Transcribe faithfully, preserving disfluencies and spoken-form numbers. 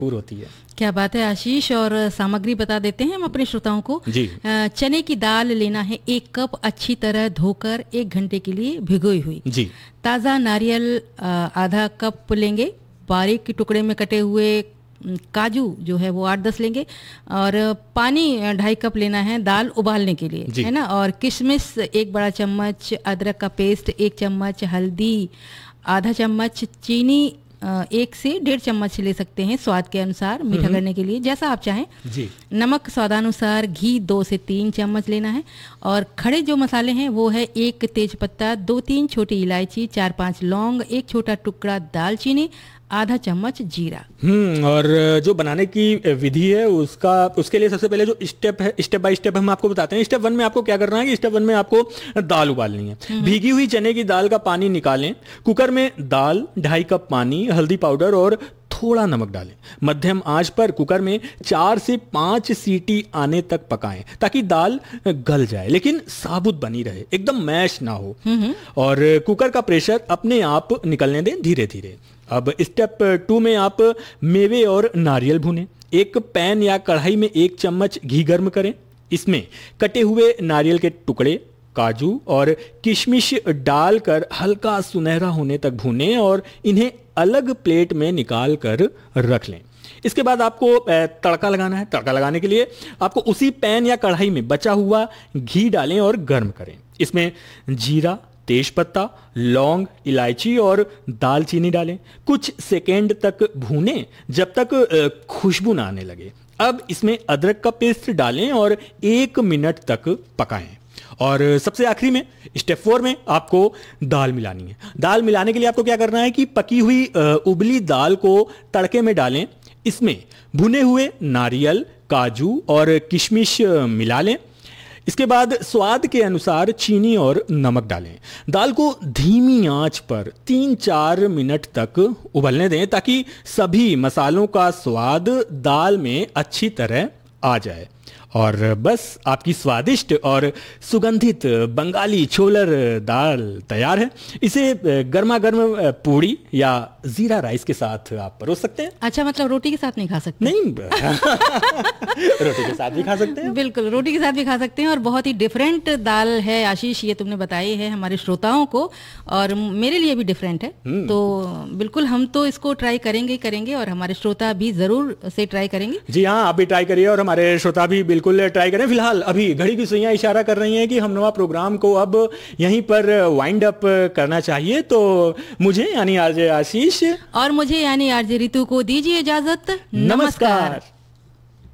पूरी होती है। क्या बात है आशीष। और सामग्री बता देते हैं हम अपने श्रोताओं को। जी। चने की दाल लेना है एक कप, अच्छी तरह धोकर एक घंटे के लिए भिगोई हुई। जी। ताज़ा नारियल आधा कप लेंगे। बारीक टुकड़े में कटे हुए काजू जो है वो आठ दस लेंगे। और पानी ढाई कप लेना है दाल उबालने के लिए, है ना। और किशमिश एक बड़ा चम्मच, अदरक का पेस्ट एक चम्मच, हल्दी आधा चम्मच, चीनी एक से डेढ़ चम्मच ले सकते हैं स्वाद के अनुसार, मीठा करने के लिए जैसा आप चाहें जी। नमक स्वादानुसार, घी दो से तीन चम्मच लेना है। और खड़े जो मसाले हैं वो है एक तेज पत्ता, दो तीन छोटी इलायची, चार पांच लौंग, एक छोटा टुकड़ा दालचीनी, आधा चम्मच जीरा। हम्म और जो बनाने की विधि है उसका उसके लिए सबसे पहले जो स्टेप है, स्टेप बाय स्टेप हम आपको बताते हैं। स्टेप वन में आपको क्या करना है कि स्टेप वन में आपको दाल उबालनी है। भीगी हुई चने की दाल का पानी निकालें। कुकर में दाल, ढाई कप पानी, हल्दी पाउडर और थोड़ा नमक डालें। मध्यम आंच पर कुकर में चार से पांच सीटी आने तक पकाएं ताकि दाल गल जाए लेकिन साबुत बनी रहे, एकदम मैश ना हो। और कुकर का प्रेशर अपने आप निकलने दें धीरे धीरे। अब स्टेप टू में आप मेवे और नारियल भूनें। एक पैन या कढ़ाई में एक चम्मच घी गर्म करें। इसमें कटे हुए नारियल के टुकड़े, काजू और किशमिश डालकर हल्का सुनहरा होने तक भूनें और इन्हें अलग प्लेट में निकाल कर रख लें। इसके बाद आपको तड़का लगाना है। तड़का लगाने के लिए आपको उसी पैन या कढ़ाई में बचा हुआ घी डालें और गर्म करें। इसमें जीरा, तेजपत्ता, लौंग, इलायची और दालचीनी डालें। कुछ सेकेंड तक भूनें जब तक खुशबू ना आने लगे। अब इसमें अदरक का पेस्ट डालें और एक मिनट तक पकाएं। और सबसे आखिरी में स्टेप फोर में आपको दाल मिलानी है। दाल मिलाने के लिए आपको क्या करना है कि पकी हुई उबली दाल को तड़के में डालें। इसमें भुने हुए नारियल, काजू और किशमिश मिला लें। इसके बाद स्वाद के अनुसार चीनी और नमक डालें। दाल को धीमी आंच पर तीन चार मिनट तक उबलने दें ताकि सभी मसालों का स्वाद दाल में अच्छी तरह आ जाए। और बस आपकी स्वादिष्ट और सुगंधित बंगाली छोलर दाल तैयार है। इसे गर्मा गर्म पूड़ी या जीरा राइस के साथ आप परोस सकते हैं। अच्छा, मतलब रोटी के साथ नहीं खा सकते? नहीं रोटी के साथ भी खा सकते हैं। बिल्कुल, रोटी के साथ भी खा सकते हैं। और बहुत ही डिफरेंट दाल है आशीष, ये तुमने बताई है हमारे श्रोताओं को और मेरे लिए भी डिफरेंट है। तो बिल्कुल हम तो इसको ट्राई करेंगे करेंगे और हमारे श्रोता भी जरूर से ट्राई करेंगे। जी हाँ, आप भी ट्राई करिए और हमारे श्रोता भी बिल्कुल ट्राई करें। फिलहाल अभी घड़ी की सुइयां इशारा कर रही हैं कि हम नवा प्रोग्राम को अब यहीं पर वाइंड अप करना चाहिए। तो मुझे यानी आरजे आशीष और मुझे यानी आरजे रितु को दीजिए इजाजत। नमस्कार।